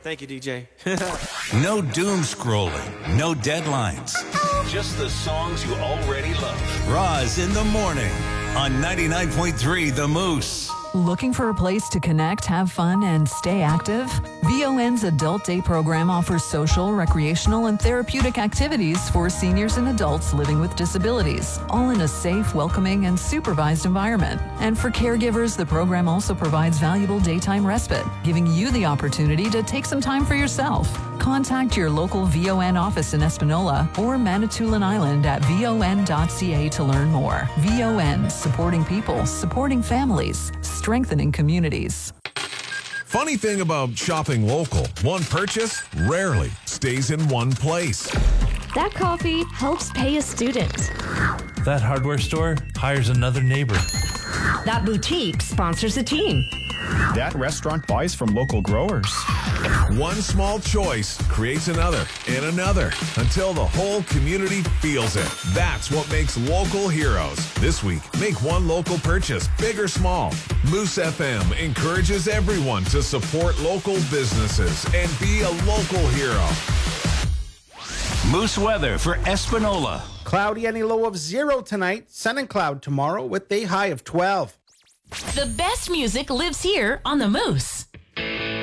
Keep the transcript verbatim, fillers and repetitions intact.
Thank you, D J. No doom scrolling, no deadlines. Just the songs you already love. Roz in the morning on ninety-nine point three The Moose. Looking for a place to connect, have fun, and stay active? V O N's Adult Day program offers social, recreational, and therapeutic activities for seniors and adults living with disabilities, all in a safe, welcoming, and supervised environment. And for caregivers, the program also provides valuable daytime respite, giving you the opportunity to take some time for yourself. Contact your local V O N office in Espanola or Manitoulin Island at V O N dot C A to learn more. V O N, supporting people, supporting families, strengthening communities. Funny thing about shopping local, one purchase rarely stays in one place. That coffee helps pay a student. That hardware store hires another neighbor. That boutique sponsors a team. That restaurant buys from local growers. One small choice creates another and another until the whole community feels it. That's what makes local heroes. This week, make one local purchase, big or small. Moose F M encourages everyone to support local businesses and be a local hero. Moose weather for Espanola. Cloudy and a low of zero tonight. Sun and cloud tomorrow with a high of twelve. The best music lives here on The Moose.